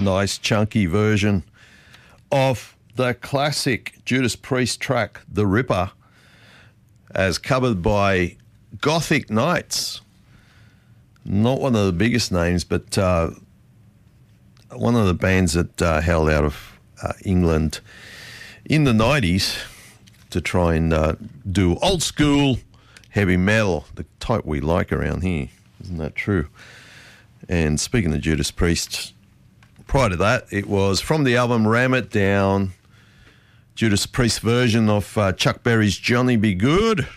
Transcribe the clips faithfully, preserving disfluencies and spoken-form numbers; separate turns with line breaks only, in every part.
nice chunky version of the classic Judas Priest track, The Ripper, as covered by Gothic Knights. Not one of the biggest names, but uh, one of the bands that uh, held out of uh, England in the nineties to try and uh, do old school heavy metal, the type we like around here. Isn't that true? And speaking of Judas Priest, prior to that, it was from the album Ram It Down, Judas Priest version of uh, Chuck Berry's Johnny Be Good.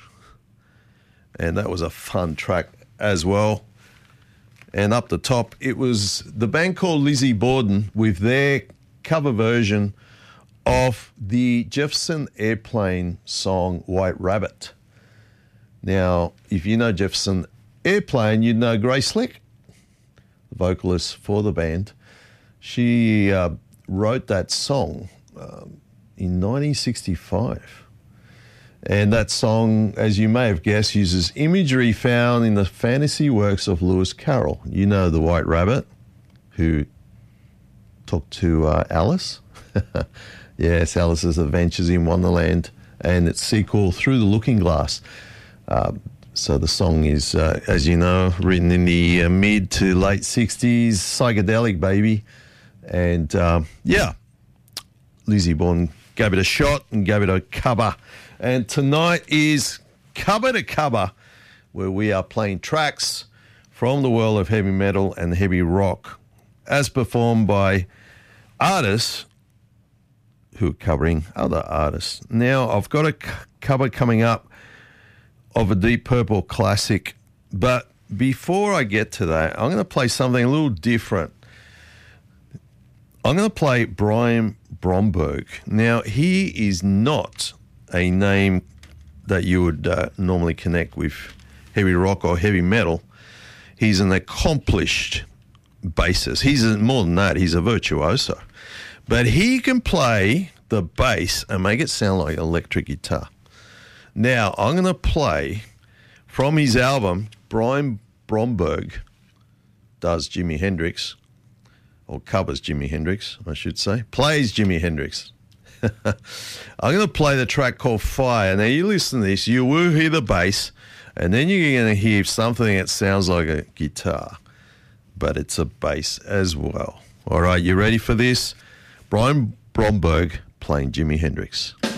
And that was a fun track as well. And up the top, it was the band called Lizzie Borden with their cover version of the Jefferson Airplane song White Rabbit. Now, if you know Jefferson Airplane, you'd know Grace Slick, the vocalist for the band. She uh, wrote that song um, in nineteen sixty-five. And that song, as you may have guessed, uses imagery found in the fantasy works of Lewis Carroll. You know the White Rabbit, who talked to uh, Alice. Yes, Alice's Adventures in Wonderland, and its sequel, Through the Looking Glass. Uh, so the song is, uh, as you know, written in the uh, mid to late sixties, psychedelic, baby. And, uh, yeah, Lizzie Borden gave it a shot and gave it a cover. And tonight is Cover to Cover, where we are playing tracks from the world of heavy metal and heavy rock, as performed by artists who are covering other artists. Now, I've got a c- cover coming up of a Deep Purple classic, but before I get to that, I'm going to play something a little different. I'm going to play Brian Bromberg. Now, he is not a name that you would uh, normally connect with heavy rock or heavy metal. He's an accomplished bassist. He's a, more than that, he's a virtuoso. But he can play the bass and make it sound like electric guitar. Now, I'm going to play from his album, Brian Bromberg does Jimi Hendrix, or covers Jimi Hendrix, I should say, plays Jimi Hendrix. I'm going to play the track called Fire. Now, you listen to this, you will hear the bass, and then you're going to hear something that sounds like a guitar, but it's a bass as well. All right, you ready for this? Brian Bromberg playing Jimi Hendrix.